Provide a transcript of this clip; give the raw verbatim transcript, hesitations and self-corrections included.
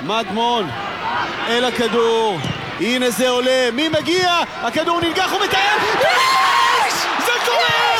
מדמון אל הכדור, הנה זה עולה, מי מגיע? הכדור ננגח ומטייל, יש! זה קורה!